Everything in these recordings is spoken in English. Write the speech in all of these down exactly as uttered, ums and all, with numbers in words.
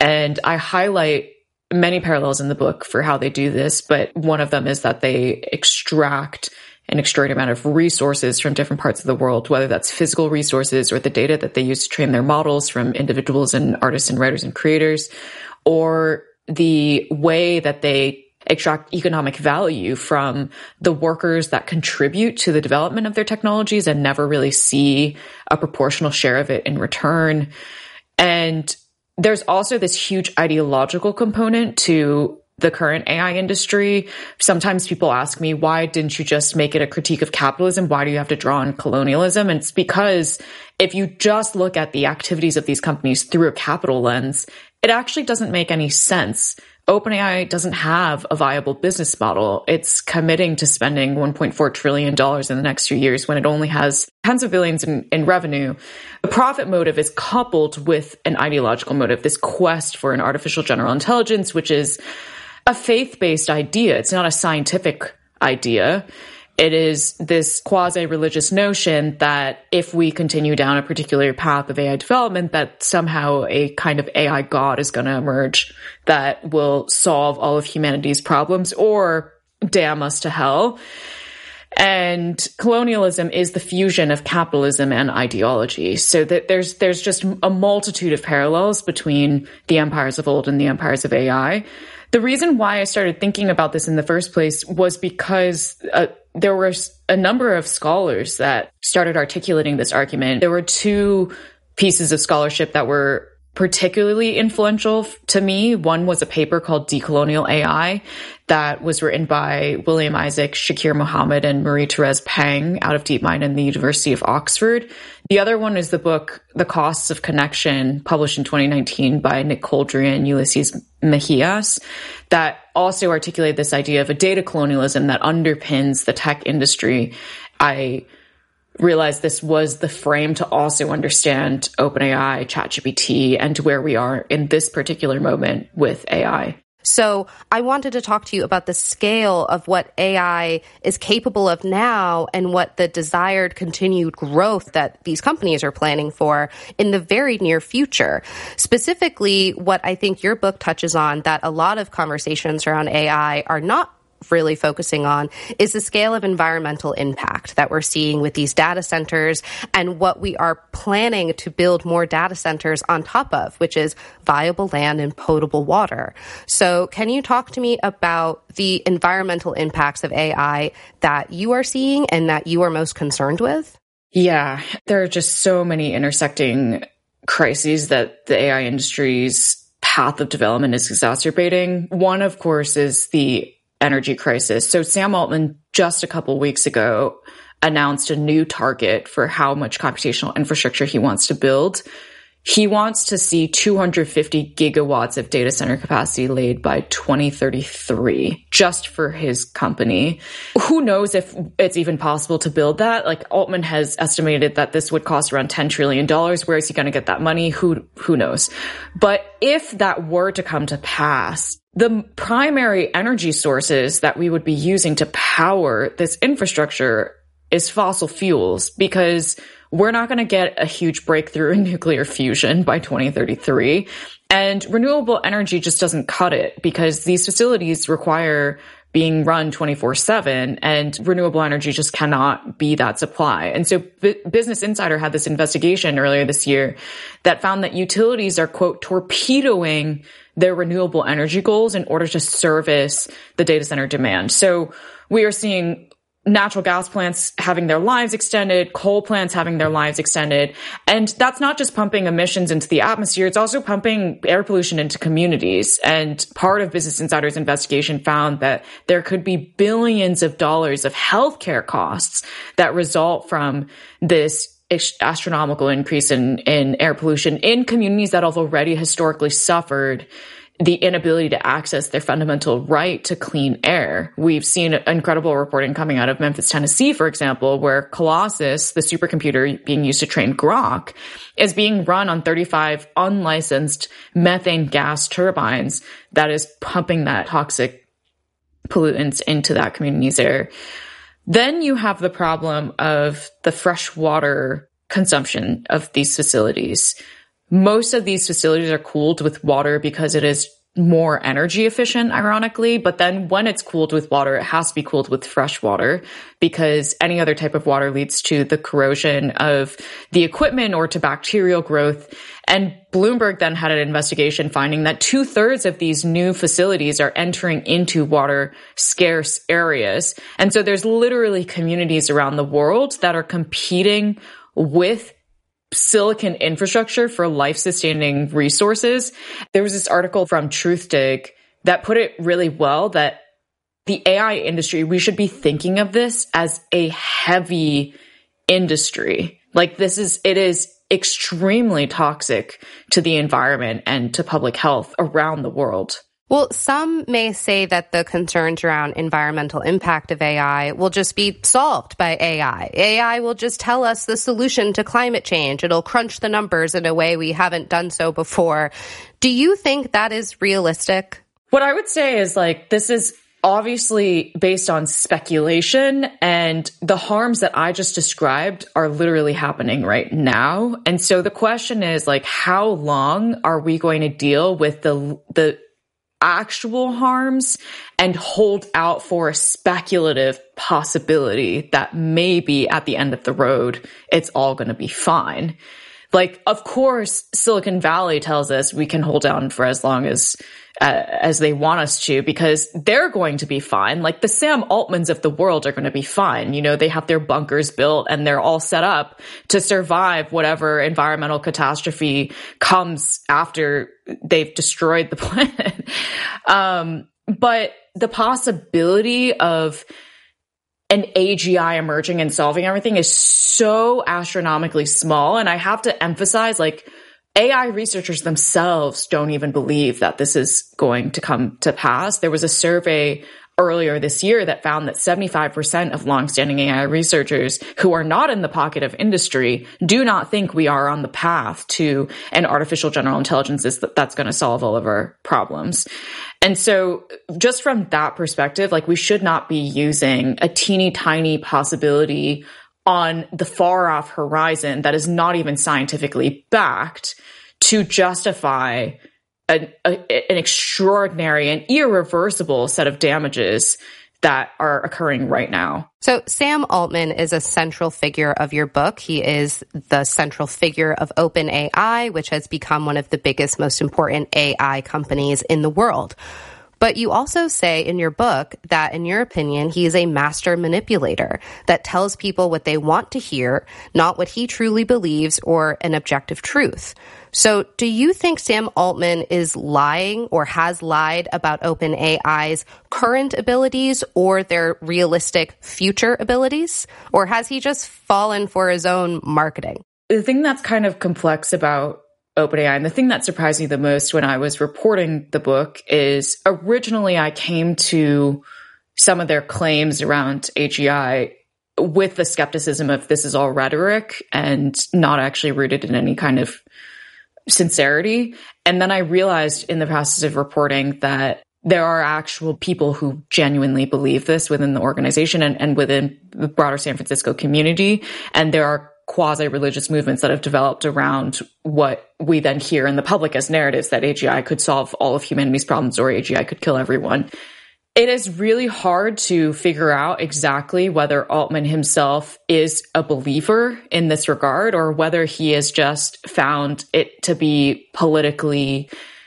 And I highlight many parallels in the book for how they do this, but one of them is that they extract an extraordinary amount of resources from different parts of the world, whether that's physical resources or the data that they use to train their models from individuals and artists and writers and creators, or the way that they extract economic value from the workers that contribute to the development of their technologies and never really see a proportional share of it in return. And there's also this huge ideological component to the current A I industry. Sometimes people ask me, why didn't you just make it a critique of capitalism? Why do you have to draw on colonialism? And it's because if you just look at the activities of these companies through a capital lens, it actually doesn't make any sense. OpenAI doesn't have a viable business model. It's committing to spending one point four trillion dollars in the next few years when it only has tens of billions in, in revenue. The profit motive is coupled with an ideological motive, this quest for an artificial general intelligence, which is a faith-based idea. It's not a scientific idea. It is this quasi-religious notion that if we continue down a particular path of A I development, that somehow a kind of A I god is going to emerge that will solve all of humanity's problems or damn us to hell. And colonialism is the fusion of capitalism and ideology. So that there's there's just a multitude of parallels between the empires of old and the empires of A I. The reason why I started thinking about this in the first place was because uh, there were a number of scholars that started articulating this argument. There were two pieces of scholarship that were particularly influential to me. One was a paper called Decolonial A I that was written by William Isaac, Shakir Mohammed, and Marie-Therese Pang out of DeepMind and the University of Oxford. The other one is the book The Costs of Connection, published in twenty nineteen by Nick Coldry and Ulysses Mejias, that also articulated this idea of a data colonialism that underpins the tech industry. I realized this was the frame to also understand OpenAI, ChatGPT, and where we are in this particular moment with A I. So I wanted to talk to you about the scale of what A I is capable of now and what the desired continued growth that these companies are planning for in the very near future. Specifically, what I think your book touches on that a lot of conversations around A I are not really focusing on is the scale of environmental impact that we're seeing with these data centers and what we are planning to build more data centers on top of, which is viable land and potable water. So can you talk to me about the environmental impacts of A I that you are seeing and that you are most concerned with? Yeah, there are just so many intersecting crises that the A I industry's path of development is exacerbating. One, of course, is the energy crisis. So Sam Altman just a couple weeks ago announced a new target for how much computational infrastructure he wants to build. He wants to see two hundred fifty gigawatts of data center capacity laid by twenty thirty-three, just for his company. Who knows if it's even possible to build that? Like, Altman has estimated that this would cost around ten trillion dollars. Where is he going to get that money? Who, who knows? But if that were to come to pass, the primary energy sources that we would be using to power this infrastructure is fossil fuels, because we're not going to get a huge breakthrough in nuclear fusion by twenty thirty-three. And renewable energy just doesn't cut it, because these facilities require being run twenty-four seven, and renewable energy just cannot be that supply. And so B- Business Insider had this investigation earlier this year that found that utilities are, quote, torpedoing their renewable energy goals in order to service the data center demand. So we are seeing natural gas plants having their lives extended, coal plants having their lives extended. And that's not just pumping emissions into the atmosphere, it's also pumping air pollution into communities. And part of Business Insider's investigation found that there could be billions of dollars of healthcare costs that result from this astronomical increase in, in air pollution in communities that have already historically suffered the inability to access their fundamental right to clean air. We've seen incredible reporting coming out of Memphis, Tennessee, for example, where Colossus, the supercomputer being used to train Grok, is being run on thirty-five unlicensed methane gas turbines that is pumping that toxic pollutants into that community's air. Then you have the problem of the freshwater consumption of these facilities. Most of these facilities are cooled with water because it is more energy efficient, ironically. But then when it's cooled with water, it has to be cooled with fresh water because any other type of water leads to the corrosion of the equipment or to bacterial growth. And Bloomberg then had an investigation finding that two thirds of these new facilities are entering into water scarce areas. And so there's literally communities around the world that are competing with silicon infrastructure for life-sustaining resources. There was this article from Truthdig that put it really well that the A I industry, we should be thinking of this as a heavy industry. Like this is, it is extremely toxic to the environment and to public health around the world. Well, some may say that the concerns around environmental impact of A I will just be solved by A I. A I will just tell us the solution to climate change. It'll crunch the numbers in a way we haven't done so before. Do you think that is realistic? What I would say is like, this is obviously based on speculation, and the harms that I just described are literally happening right now. And so the question is like, how long are we going to deal with the, the, actual harms and hold out for a speculative possibility that maybe at the end of the road, it's all going to be fine. Like, of course, Silicon Valley tells us we can hold down for as long as uh, as they want us to because they're going to be fine. Like the Sam Altmans of the world are going to be fine. You know, they have their bunkers built and they're all set up to survive whatever environmental catastrophe comes after they've destroyed the planet. um, but the possibility of an A G I emerging and solving everything is so astronomically small. And I have to emphasize, like, A I researchers themselves don't even believe that this is going to come to pass. There was a survey earlier this year that found that seventy-five percent of longstanding A I researchers who are not in the pocket of industry do not think we are on the path to an artificial general intelligence that that's going to solve all of our problems. And so just from that perspective, like we should not be using a teeny tiny possibility on the far off horizon that is not even scientifically backed to justify an, a, an extraordinary and irreversible set of damages that are occurring right now. So Sam Altman is a central figure of your book. He is the central figure of OpenAI, which has become one of the biggest, most important A I companies in the world. But you also say in your book that, in your opinion, he is a master manipulator that tells people what they want to hear, not what he truly believes or an objective truth. So do you think Sam Altman is lying or has lied about OpenAI's current abilities or their realistic future abilities? Or has he just fallen for his own marketing? The thing that's kind of complex about OpenAI, and the thing that surprised me the most when I was reporting the book is originally I came to some of their claims around A G I with the skepticism of this is all rhetoric and not actually rooted in any kind of sincerity. And then I realized in the process of reporting that there are actual people who genuinely believe this within the organization and, and within the broader San Francisco community. And there are quasi-religious movements that have developed around what we then hear in the public as narratives that A G I could solve all of humanity's problems or A G I could kill everyone. It is really hard to figure out exactly whether Altman himself is a believer in this regard or whether he has just found it to be politically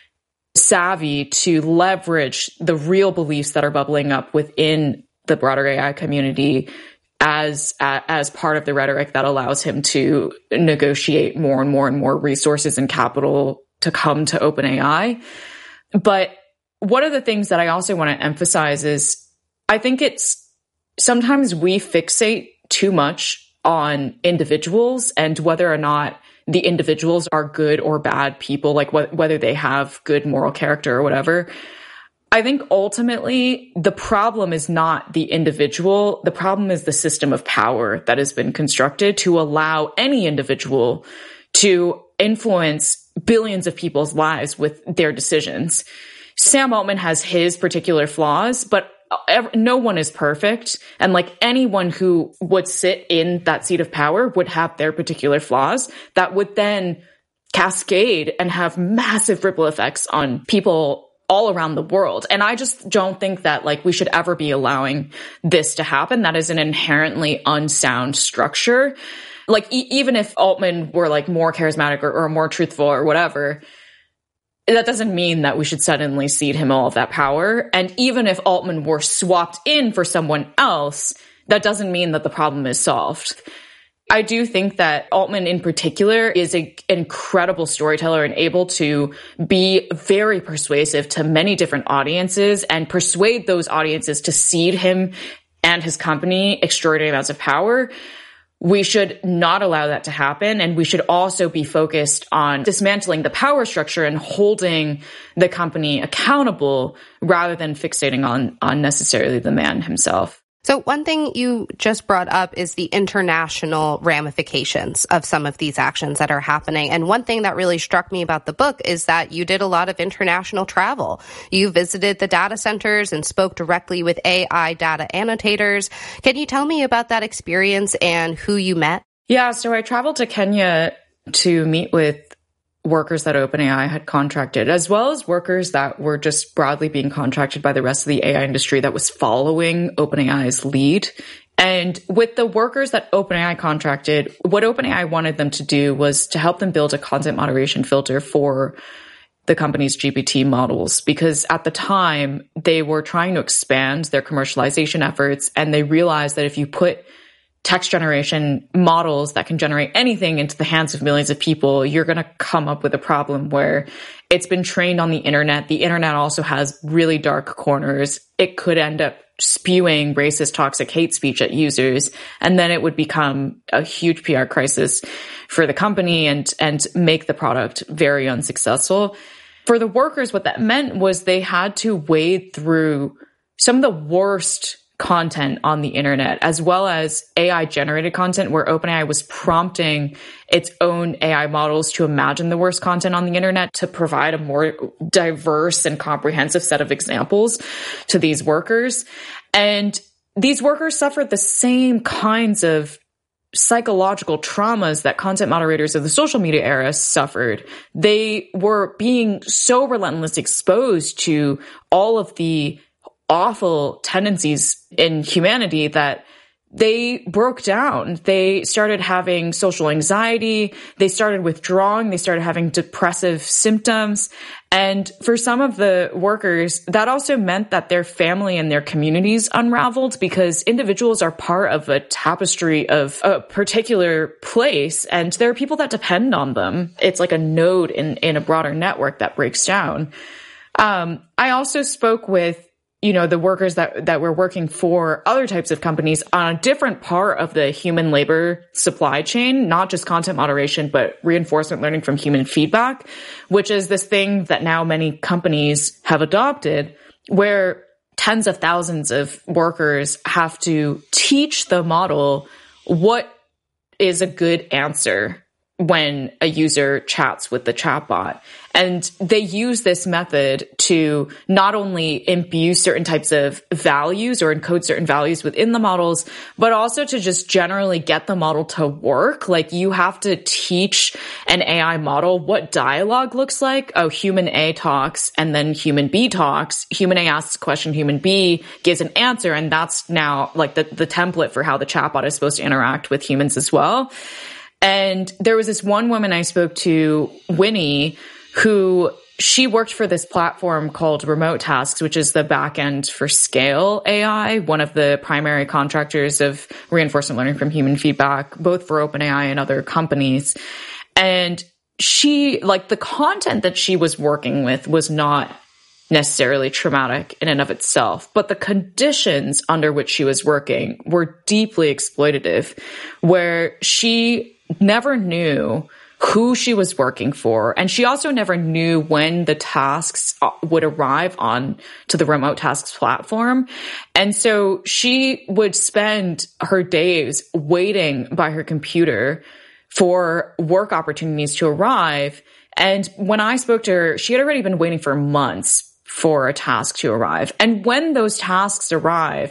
savvy to leverage the real beliefs that are bubbling up within the broader A I community as as part of the rhetoric that allows him to negotiate more and more and more resources and capital to come to OpenAI. But one of the things that I also want to emphasize is I think it's sometimes we fixate too much on individuals and whether or not the individuals are good or bad people, like wh- whether they have good moral character or whatever. I think ultimately the problem is not the individual. The problem is the system of power that has been constructed to allow any individual to influence billions of people's lives with their decisions. Sam Altman has his particular flaws, but no one is perfect. And like anyone who would sit in that seat of power would have their particular flaws that would then cascade and have massive ripple effects on people all around the world. And I just don't think that like we should ever be allowing this to happen. That is an inherently unsound structure. Like e- even if Altman were like more charismatic or, or more truthful or whatever, that doesn't mean that we should suddenly cede him all of that power. And even if Altman were swapped in for someone else, that doesn't mean that the problem is solved. I do think that Altman in particular is an incredible storyteller and able to be very persuasive to many different audiences and persuade those audiences to cede him and his company extraordinary amounts of power. We should not allow that to happen. And we should also be focused on dismantling the power structure and holding the company accountable rather than fixating on, on necessarily the man himself. So one thing you just brought up is the international ramifications of some of these actions that are happening. And one thing that really struck me about the book is that you did a lot of international travel. You visited the data centers and spoke directly with A I data annotators. Can you tell me about that experience and who you met? Yeah, so I traveled to Kenya to meet with workers that OpenAI had contracted, as well as workers that were just broadly being contracted by the rest of the A I industry that was following OpenAI's lead. And with the workers that OpenAI contracted, what OpenAI wanted them to do was to help them build a content moderation filter for the company's G P T models, because at the time they were trying to expand their commercialization efforts, and they realized that if you put text generation models that can generate anything into the hands of millions of people, you're going to come up with a problem where it's been trained on the internet. The internet also has really dark corners. It could end up spewing racist, toxic hate speech at users, and then it would become a huge P R crisis for the company and, and make the product very unsuccessful. For the workers, what that meant was they had to wade through some of the worst content on the internet, as well as A I-generated content where OpenAI was prompting its own A I models to imagine the worst content on the internet to provide a more diverse and comprehensive set of examples to these workers. And these workers suffered the same kinds of psychological traumas that content moderators of the social media era suffered. They were being so relentlessly exposed to all of the awful tendencies in humanity that they broke down. They started having social anxiety. They started withdrawing. They started having depressive symptoms. And for some of the workers, that also meant that their family and their communities unraveled, because individuals are part of a tapestry of a particular place, and there are people that depend on them. It's like a node in, in a broader network that breaks down. Um, I also spoke with you know, the workers that, that were working for other types of companies on a different part of the human labor supply chain, not just content moderation, but reinforcement learning from human feedback, which is this thing that now many companies have adopted, where tens of thousands of workers have to teach the model what is a good answer when a user chats with the chatbot. And they use this method to not only imbue certain types of values or encode certain values within the models, but also to just generally get the model to work. Like, you have to teach an A I model what dialogue looks like. Oh, human A talks and then human B talks. Human A asks a question, human B gives an answer. And that's now like the, the template for how the chatbot is supposed to interact with humans as well. And there was this one woman I spoke to, Winnie, who she worked for this platform called Remote Tasks, which is the backend for Scale A I, one of the primary contractors of reinforcement learning from human feedback, both for OpenAI and other companies. And she, like, the content that she was working with was not necessarily traumatic in and of itself, but the conditions under which she was working were deeply exploitative, where she never knew who she was working for. And she also never knew when the tasks would arrive on to the Remote Tasks platform. And so she would spend her days waiting by her computer for work opportunities to arrive. And when I spoke to her, she had already been waiting for months for a task to arrive. And when those tasks arrived,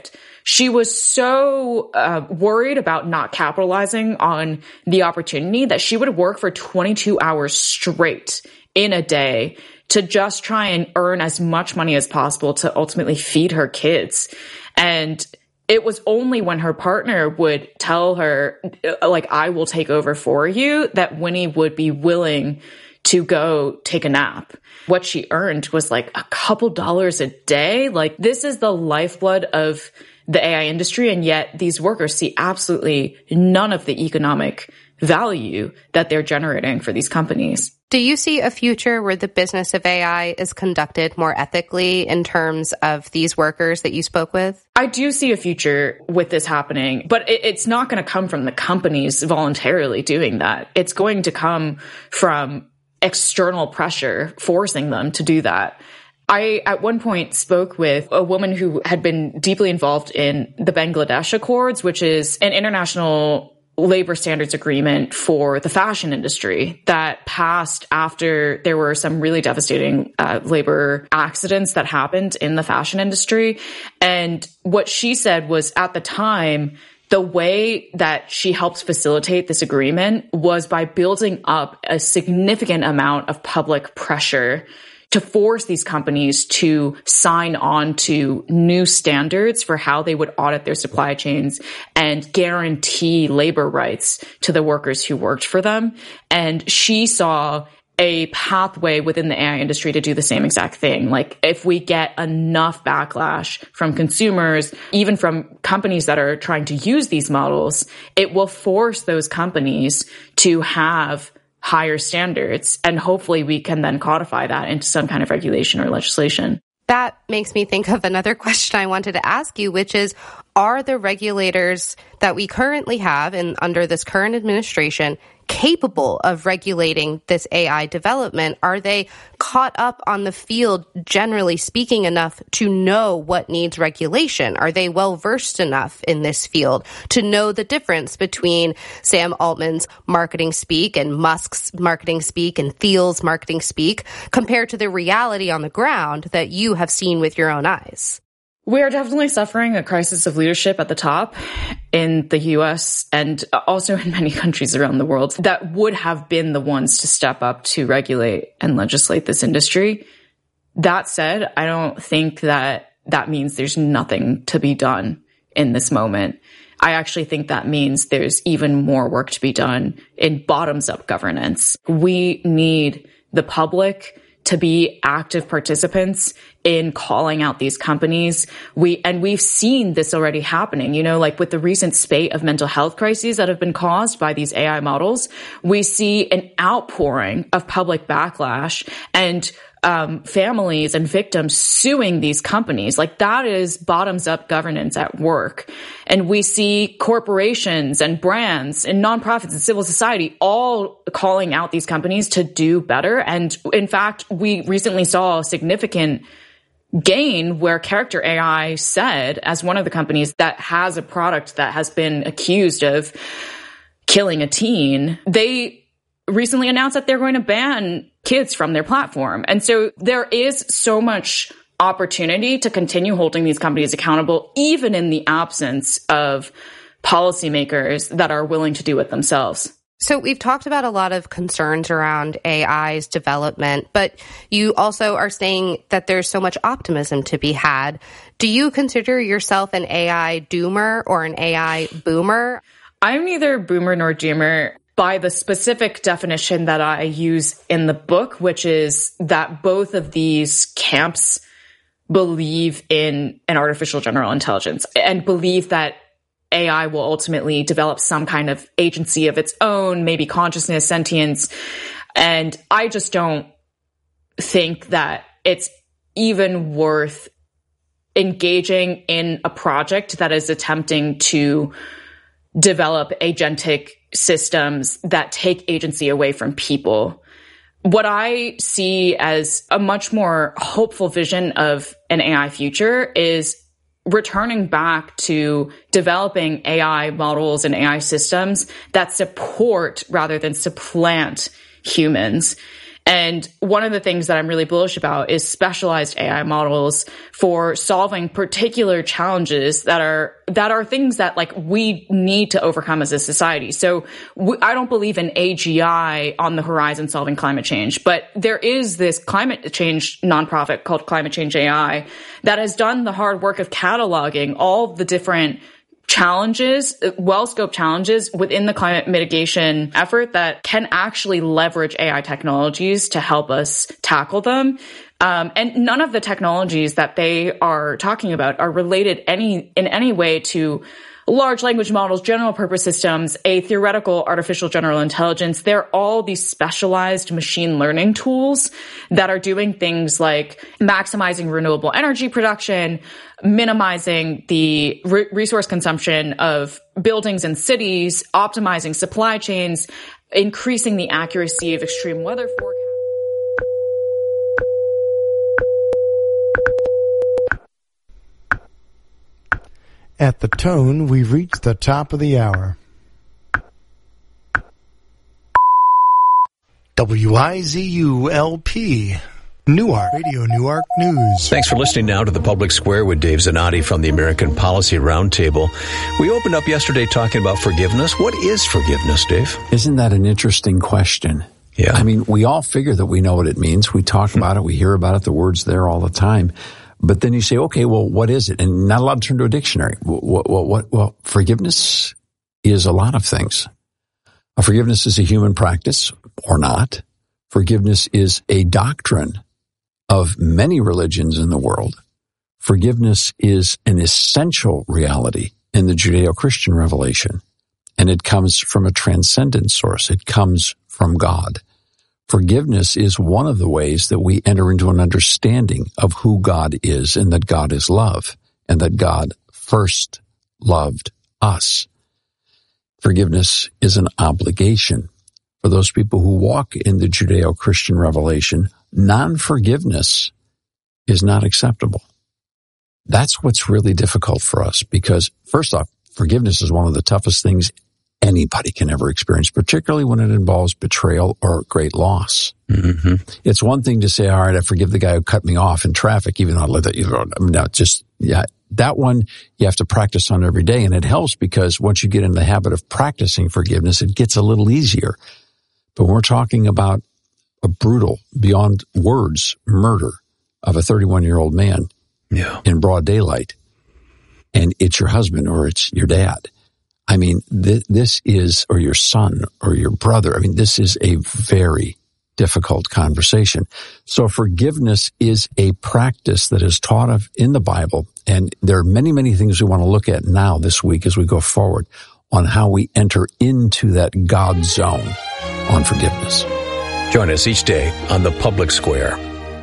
she was so uh, worried about not capitalizing on the opportunity that she would work for twenty-two hours straight in a day to just try and earn as much money as possible to ultimately feed her kids. And it was only when her partner would tell her, like, I will take over for you, that Winnie would be willing to go take a nap. What she earned was like a couple dollars a day. Like, this is the lifeblood of the A I industry. And yet these workers see absolutely none of the economic value that they're generating for these companies. Do you see a future where the business of A I is conducted more ethically in terms of these workers that you spoke with? I do see a future with this happening, but it, it's not going to come from the companies voluntarily doing that. It's going to come from external pressure forcing them to do that. I, at one point, spoke with a woman who had been deeply involved in the Bangladesh Accords, which is an international labor standards agreement for the fashion industry that passed after there were some really devastating uh, labor accidents that happened in the fashion industry. And what she said was, at the time, the way that she helped facilitate this agreement was by building up a significant amount of public pressure to force these companies to sign on to new standards for how they would audit their supply chains and guarantee labor rights to the workers who worked for them. And she saw a pathway within the A I industry to do the same exact thing. Like, if we get enough backlash from consumers, even from companies that are trying to use these models, it will force those companies to have higher standards. And hopefully we can then codify that into some kind of regulation or legislation. That makes me think of another question I wanted to ask you, which is, are the regulators that we currently have and under this current administration capable of regulating this A I development? Are they caught up on the field, generally speaking, enough to know what needs regulation? Are they well versed enough in this field to know the difference between Sam Altman's marketing speak and Musk's marketing speak and Thiel's marketing speak compared to the reality on the ground that you have seen with your own eyes? We are definitely suffering a crisis of leadership at the top in the U S and also in many countries around the world that would have been the ones to step up to regulate and legislate this industry. That said, I don't think that that means there's nothing to be done in this moment. I actually think that means there's even more work to be done in bottoms-up governance. We need the public to be active participants in calling out these companies. We, and we've seen this already happening, you know, like with the recent spate of mental health crises that have been caused by these A I models, we see an outpouring of public backlash and Um, families and victims suing these companies. Like, that is bottoms up governance at work. And we see corporations and brands and nonprofits and civil society all calling out these companies to do better. And in fact, we recently saw a significant gain where Character A I said, as one of the companies that has a product that has been accused of killing a teen, they recently announced that they're going to ban kids from their platform. And so there is so much opportunity to continue holding these companies accountable, even in the absence of policymakers that are willing to do it themselves. So we've talked about a lot of concerns around A I's development, but you also are saying that there's so much optimism to be had. Do you consider yourself an A I doomer or an A I boomer? I'm neither boomer nor doomer by the specific definition that I use in the book, which is that both of these camps believe in an artificial general intelligence and believe that A I will ultimately develop some kind of agency of its own, maybe consciousness, sentience. And I just don't think that it's even worth engaging in a project that is attempting to develop agentic systems that take agency away from people. What I see as a much more hopeful vision of an A I future is returning back to developing A I models and A I systems that support rather than supplant humans. And one of the things that I'm really bullish about is specialized A I models for solving particular challenges that are that are things that like we need to overcome as a society. So we, I don't believe in A G I on the horizon solving climate change, but there is this climate change nonprofit called Climate Change A I that has done the hard work of cataloging all the different challenges, well-scoped challenges within the climate mitigation effort that can actually leverage A I technologies to help us tackle them. Um, and none of the technologies that they are talking about are related any in any way to large language models, general purpose systems, a theoretical artificial general intelligence. They're all these specialized machine learning tools that are doing things like maximizing renewable energy production, minimizing the re- resource consumption of buildings and cities, optimizing supply chains, increasing the accuracy of extreme weather forecasts. At the tone, we've reached the top of the hour. W I Z U L P, Newark, Radio Newark News. Thanks for listening now to The Public Square with Dave Zanotti from the American Policy Roundtable. We opened up yesterday talking about forgiveness. What is forgiveness, Dave? Isn't that an interesting question? Yeah. I mean, we all figure that we know what it means. We talk about it. We hear about it. The word's there all the time. But then you say, okay, well, what is it? And not allowed to turn to a dictionary. What, what, what, well, forgiveness is a lot of things. Forgiveness is a human practice or not. Forgiveness is a doctrine of many religions in the world. Forgiveness is an essential reality in the Judeo-Christian revelation. And it comes from a transcendent source. It comes from God. Forgiveness is one of the ways that we enter into an understanding of who God is and that God is love and that God first loved us. Forgiveness is an obligation. For those people who walk in the Judeo-Christian revelation, non-forgiveness is not acceptable. That's what's really difficult for us because, first off, forgiveness is one of the toughest things anybody can ever experience, particularly when it involves betrayal or great loss. Mm-hmm. It's one thing to say, all right, I forgive the guy who cut me off in traffic, even though I let that, you know, I mean, no, just, yeah, that one you have to practice on every day. And it helps because once you get in the habit of practicing forgiveness, it gets a little easier. But when we're talking about a brutal, beyond words, murder of a thirty-one-year-old man yeah. in broad daylight, and it's your husband or it's your dad, I mean, th- this is, or your son or your brother. I mean, this is a very difficult conversation. So forgiveness is a practice that is taught of in the Bible. And there are many, many things we want to look at now this week as we go forward on how we enter into that God zone on forgiveness. Join us each day on The Public Square.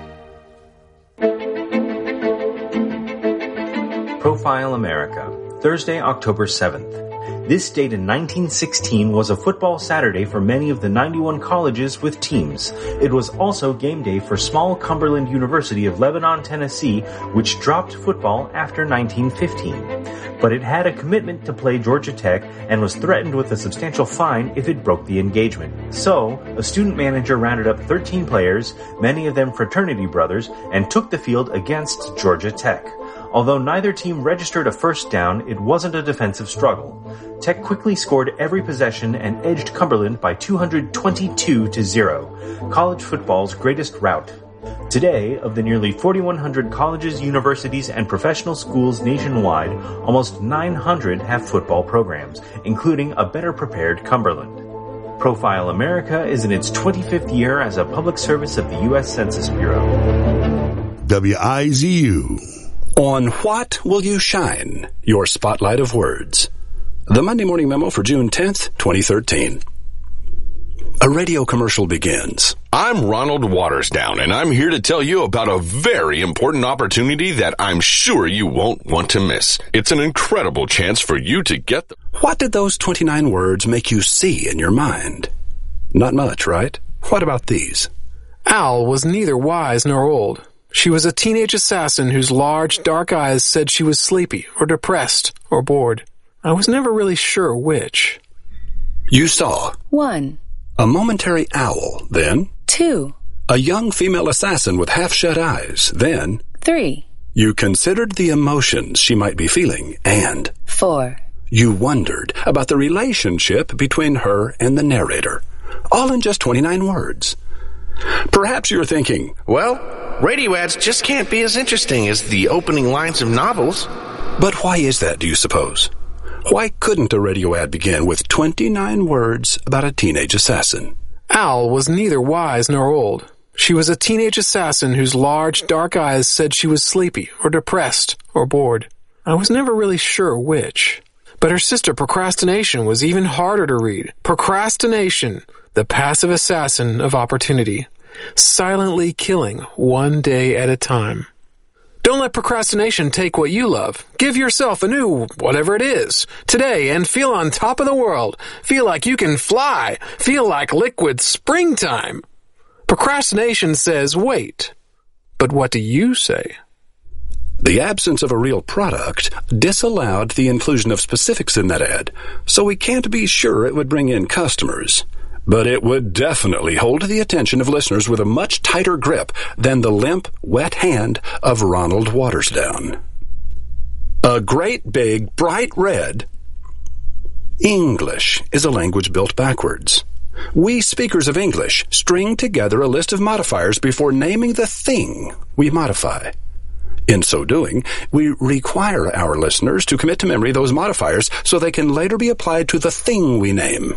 Profile America, Thursday, October seventh. This date in nineteen sixteen was a football Saturday for many of the ninety-one colleges with teams. It was also game day for small Cumberland University of Lebanon, Tennessee, which dropped football after nineteen fifteen. But it had a commitment to play Georgia Tech and was threatened with a substantial fine if it broke the engagement. So, a student manager rounded up thirteen players, many of them fraternity brothers, and took the field against Georgia Tech. Although neither team registered a first down, it wasn't a defensive struggle. Tech quickly scored every possession and edged Cumberland by two hundred twenty-two to zero, college football's greatest rout. Today, of the nearly forty-one hundred colleges, universities, and professional schools nationwide, almost nine hundred have football programs, including a better prepared Cumberland. Profile America is in its twenty-fifth year as a public service of the U S Census Bureau. W I Z U. On What Will You Shine? Your Spotlight of Words. The Monday Morning Memo for June tenth, twenty thirteen. A radio commercial begins. I'm Ronald Watersdown, and I'm here to tell you about a very important opportunity that I'm sure you won't want to miss. It's an incredible chance for you to get the... What did those twenty-nine words make you see in your mind? Not much, right? What about these? Al was neither wise nor old. She was a teenage assassin whose large, dark eyes said she was sleepy or depressed or bored. I was never really sure which. You saw one. A momentary owl, then Two. A young female assassin with half-shut eyes. Then... Three. You considered the emotions she might be feeling. And... Four. You wondered about the relationship between her and the narrator. All in just twenty-nine words. Perhaps you're thinking, well, radio ads just can't be as interesting as the opening lines of novels. But why is that, do you suppose? Why couldn't a radio ad begin with twenty-nine words about a teenage assassin? Al was neither wise nor old. She was a teenage assassin whose large, dark eyes said she was sleepy or depressed or bored. I was never really sure which. But her sister Procrastination was even harder to read. Procrastination, the passive assassin of opportunity, silently killing one day at a time. Don't let procrastination take what you love. Give yourself a new whatever it is today and feel on top of the world. Feel like you can fly. Feel like liquid springtime. Procrastination says wait. But what do you say? The absence of a real product disallowed the inclusion of specifics in that ad, so we can't be sure it would bring in customers. But it would definitely hold the attention of listeners with a much tighter grip than the limp, wet hand of Ronald Watersdown. A great big, bright red. English is a language built backwards. We speakers of English string together a list of modifiers before naming the thing we modify. In so doing, we require our listeners to commit to memory those modifiers so they can later be applied to the thing we name.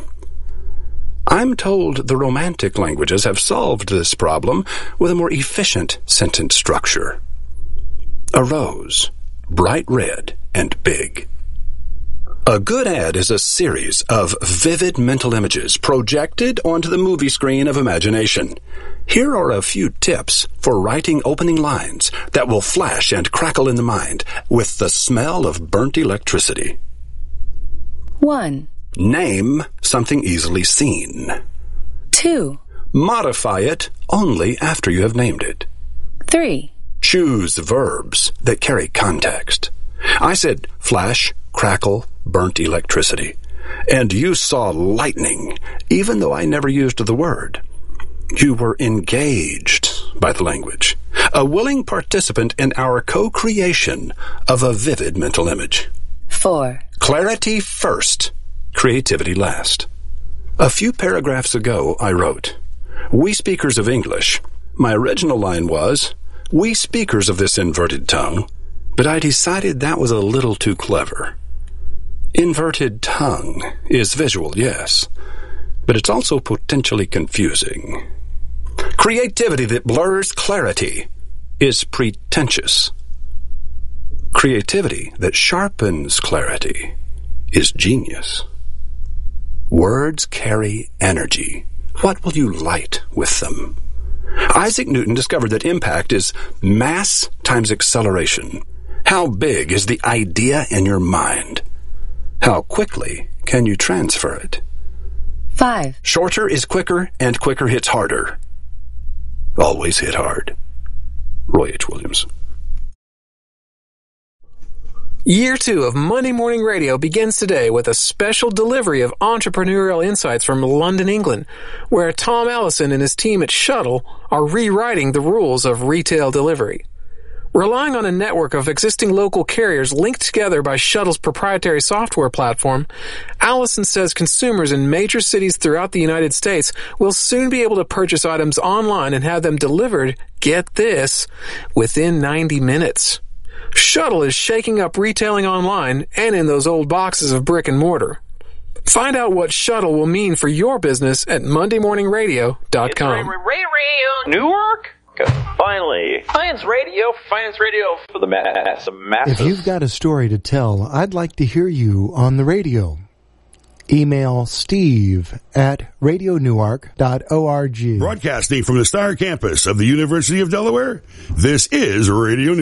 I'm told the Romantic languages have solved this problem with a more efficient sentence structure. A rose, bright red and big. A good ad is a series of vivid mental images projected onto the movie screen of imagination. Here are a few tips for writing opening lines that will flash and crackle in the mind with the smell of burnt electricity. One. Name something easily seen. Two. Modify it only after you have named it. Three. Choose verbs that carry context. I said flash, crackle, burnt electricity. And you saw lightning, even though I never used the word. You were engaged by the language, a willing participant in our co-creation of a vivid mental image. Four. Clarity first, creativity last. A few paragraphs ago, I wrote, "We speakers of English." My original line was, "We speakers of this inverted tongue," but I decided that was a little too clever. Inverted tongue is visual, yes, but it's also potentially confusing. Creativity that blurs clarity is pretentious. Creativity that sharpens clarity is genius. Words carry energy. What will you light with them? Isaac Newton discovered that impact is mass times acceleration. How big is the idea in your mind? How quickly can you transfer it? Five. Shorter is quicker, and quicker hits harder. Always hit hard. Roy H. Williams. Year two of Monday Morning Radio begins today with a special delivery of entrepreneurial insights from London, England, where Tom Allison and his team at Shuttle are rewriting the rules of retail delivery. Relying on a network of existing local carriers linked together by Shuttle's proprietary software platform, Allison says consumers in major cities throughout the United States will soon be able to purchase items online and have them delivered, get this, within ninety minutes. Shuttle is shaking up retailing online and in those old boxes of brick and mortar. Find out what Shuttle will mean for your business at monday morning radio dot com. Radio Newark? Finally, Finance Radio, Finance Radio for the mass, masses. If you've got a story to tell, I'd like to hear you on the radio. Email Steve at radio newark dot org. Broadcasting from the Star Campus of the University of Delaware, this is Radio Newark.